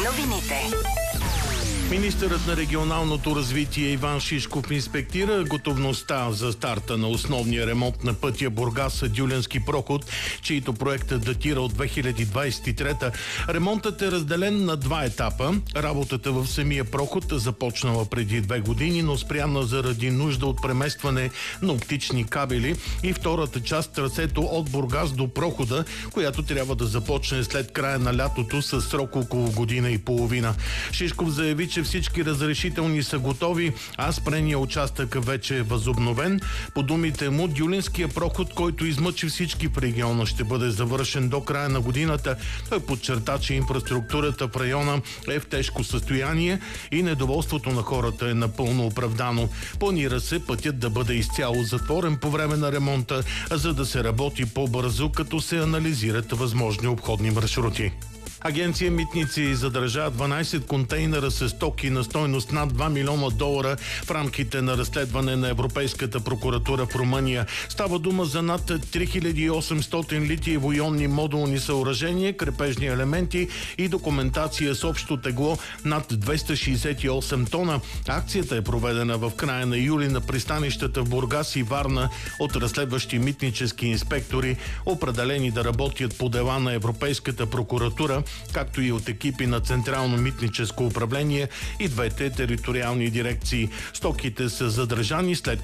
Новините. Министърът на регионалното развитие Иван Шишков инспектира готовността за старта на основния ремонт на пътя Бургас-Дюленски проход, чието проект датира от 2023. Ремонтът е разделен на два етапа. Работата в самия проход започнала преди 2 години, но спряна заради нужда от преместване на оптични кабели, и втората част, трасето от Бургас до прохода, която трябва да започне след края на лятото с срок около година и половина. Шишков заяви, че всички разрешителни са готови, а спрения участък вече е възобновен. По думите му, Дюлинския проход, който измъчи всички в региона, ще бъде завършен до края на годината. Той подчерта, че инфраструктурата в района е в тежко състояние и недоволството на хората е напълно оправдано. Планира се пътят да бъде изцяло затворен по време на ремонта, за да се работи по-бързо, като се анализират възможни обходни маршрути. Агенция Митници задържа 12 контейнера с стоки на стойност над $2 милиона в рамките на разследване на Европейската прокуратура в Румъния. Става дума за над 3800 литиево-ионни модулни съоръжения, крепежни елементи и документация с общо тегло над 268 тона. Акцията е проведена в края на юли на пристанищата в Бургас и Варна от разследващи митнически инспектори, определени да работят по дела на Европейската прокуратура, както и от екипи на Централно митническо управление и двете териториални дирекции. Стоките са задържани след